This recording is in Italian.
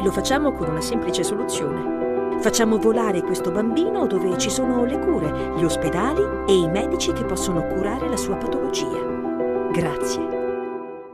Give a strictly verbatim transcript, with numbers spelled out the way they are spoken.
lo facciamo con una semplice soluzione. Facciamo volare questo bambino dove ci sono le cure, gli ospedali e i medici che possono curare la sua patologia. Grazie.